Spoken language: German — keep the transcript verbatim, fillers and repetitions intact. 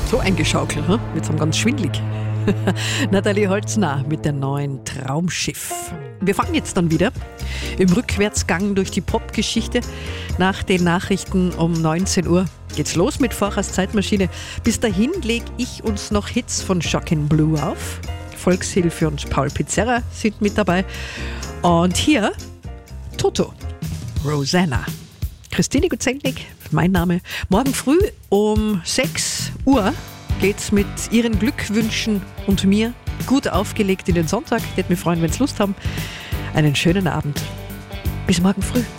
So eingeschaukelt, hm? Jetzt haben wir ganz schwindlig. Nathalie Holzner mit der neuen Traumschiff. Wir fangen jetzt dann wieder im Rückwärtsgang durch die Popgeschichte. Nach den Nachrichten um neunzehn Uhr geht's los mit Vorchers Zeitmaschine. Bis dahin lege ich uns noch Hits von Shocking Blue auf. Volkshilfe und Paul Pizzerra sind mit dabei. Und hier Toto, Rosanna. Christine Guzennik, mein Name. Morgen früh um sechs Uhr geht's mit Ihren Glückwünschen und mir gut aufgelegt in den Sonntag. Ich würde mich freuen, wenn Sie Lust haben. Einen schönen Abend. Bis morgen früh.